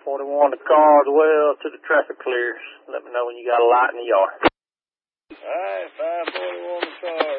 541 to Carswell to the traffic clears. Let me know when you got a light in the yard. All right, 541 to Carswell.